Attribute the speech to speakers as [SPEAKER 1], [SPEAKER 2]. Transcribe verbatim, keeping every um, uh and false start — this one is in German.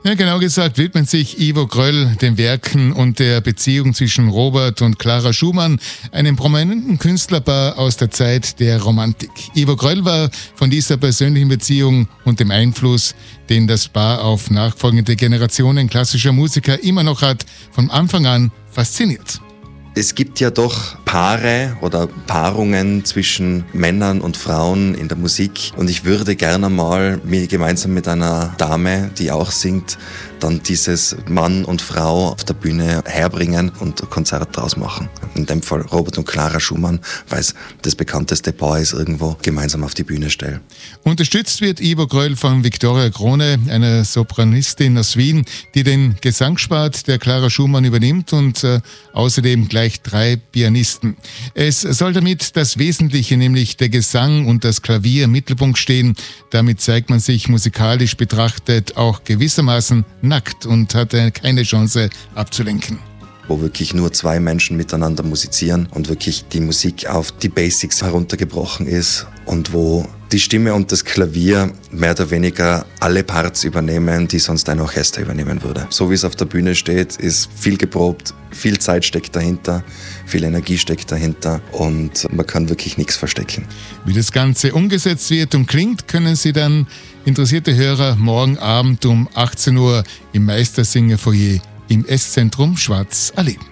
[SPEAKER 1] Ja, genau gesagt widmet sich Ivo Gröll den Werken und der Beziehung zwischen Robert und Clara Schumann, einem prominenten Künstlerpaar aus der Zeit der Romantik. Ivo Gröll war von dieser persönlichen Beziehung und dem Einfluss, den das Paar auf nachfolgende Generationen klassischer Musiker immer noch hat, von Anfang an fasziniert.
[SPEAKER 2] Es gibt ja doch Paare oder Paarungen zwischen Männern und Frauen in der Musik und ich würde gerne mal mir gemeinsam mit einer Dame, die auch singt, dann dieses Mann und Frau auf der Bühne herbringen und ein Konzert draus machen. In dem Fall Robert und Clara Schumann, weil es das bekannteste Paar ist, irgendwo gemeinsam auf die Bühne stellen.
[SPEAKER 1] Unterstützt wird Ivo Gröll von Viktoria Krone, einer Sopranistin aus Wien, die den Gesangspart der Clara Schumann übernimmt und äh, außerdem gleich drei Pianisten. Es soll damit das Wesentliche, nämlich der Gesang und das Klavier im Mittelpunkt stehen. Damit zeigt man sich musikalisch betrachtet auch gewissermaßen nackt und hat keine Chance abzulenken.
[SPEAKER 2] Wo wirklich nur zwei Menschen miteinander musizieren und wirklich die Musik auf die Basics heruntergebrochen ist und wo die Stimme und das Klavier mehr oder weniger alle Parts übernehmen, die sonst ein Orchester übernehmen würde. So wie es auf der Bühne steht, ist viel geprobt, viel Zeit steckt dahinter, viel Energie steckt dahinter und man kann wirklich nichts verstecken.
[SPEAKER 1] Wie das Ganze umgesetzt wird und klingt, können Sie dann interessierte Hörer morgen Abend um achtzehn Uhr im Meistersinger Foyer im Esszentrum Schwarz erleben.